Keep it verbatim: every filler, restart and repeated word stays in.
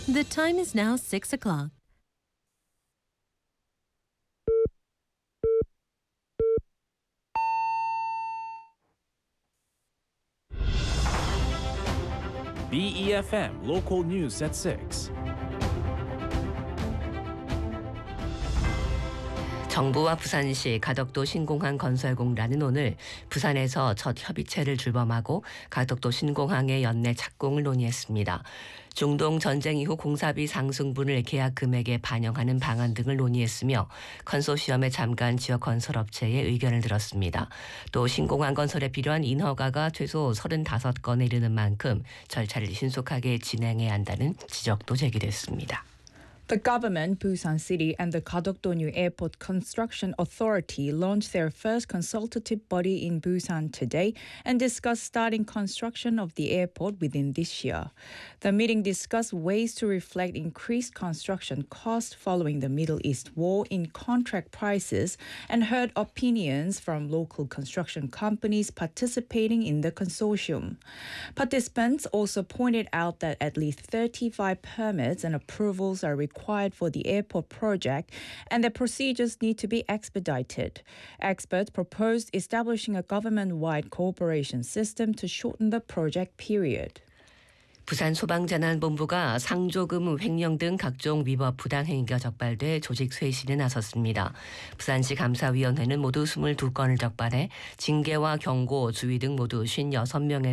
The time is now six o'clock. B E F M Local News at six. 정부와 부산시 가덕도 신공항 건설공단은 오늘 부산에서 첫 협의체를 출범하고 가덕도 신공항의 연내 착공을 논의했습니다. 중동 전쟁 이후 공사비 상승분을 계약 금액에 반영하는 방안 등을 논의했으며 컨소시엄에 참가한 지역 건설업체의 의견을 들었습니다. 또 신공항 건설에 필요한 인허가가 최소 서른다섯 건에 이르는 만큼 절차를 신속하게 진행해야 한다는 지적도 제기됐습니다. The government, Busan City, and the Kadokdo-New Airport Construction Authority launched their first consultative body in Busan today and discussed starting construction of the airport within this year. The meeting discussed ways to reflect increased construction costs following the Middle East war in contract prices and heard opinions from local construction companies participating in the consortium. Participants also pointed out that at least thirty-five permits and approvals are required required for the airport project, and the procedures need to be expedited. Experts proposed establishing a government-wide cooperation system to shorten the project period. 부산 소방재난본부가 상조금 횡령 등 각종 위법 부당행위가 적발돼 조직 쇄신에 나섰습니다. 부산시 감사위원회는 모두 이십이 건을 적발해 징계와 경고, 주의 등 모두 오십육 명에